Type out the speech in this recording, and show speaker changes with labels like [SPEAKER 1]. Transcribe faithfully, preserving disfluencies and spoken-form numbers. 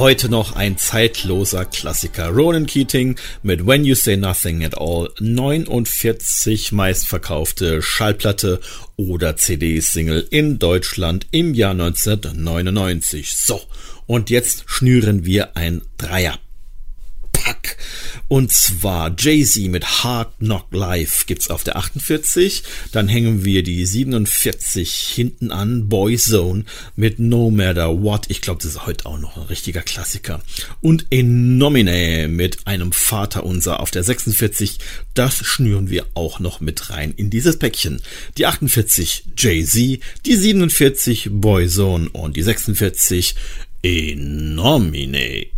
[SPEAKER 1] heute noch ein zeitloser Klassiker. Ronan Keating mit When You Say Nothing at All, neunundvierzig meistverkaufte Schallplatte oder C D-Single in Deutschland im Jahr neunzehnhundertneunundneunzig. So, und jetzt schnüren wir ein Dreierpack. Und zwar Jay-Z mit Hard Knock Life gibt's auf der achtundvierzig. Dann hängen wir die siebenundvierzig hinten an. Boyzone mit No Matter What. Ich glaube, das ist heute auch noch ein richtiger Klassiker. Und In Nomine mit einem Vaterunser auf der sechsundvierzig. Das schnüren wir auch noch mit rein in dieses Päckchen. Die achtundvierzig Jay-Z, die siebenundvierzig Boyzone und die sechsundvierzig In Nomine.